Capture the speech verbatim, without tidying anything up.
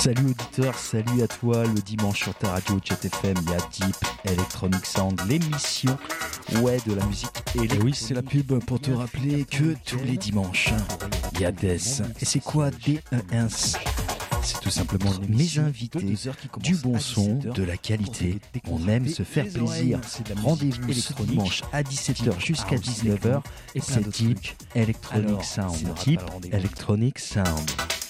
Salut auditeur, salut à toi. Le dimanche sur ta radio Chat F M, il y a Deep Electronic Sound, l'émission ouais de la musique électronique. Et oui, c'est la pub pour te rappeler que tous les dimanches, il y a Death. Et c'est quoi D E S? C'est tout simplement mes invités, du bon son, de la qualité. On aime se faire plaisir. Rendez-vous ce dimanche à dix-sept heures jusqu'à dix-neuf heures. Et c'est Deep Electronic Sound. Deep Electronic Sound.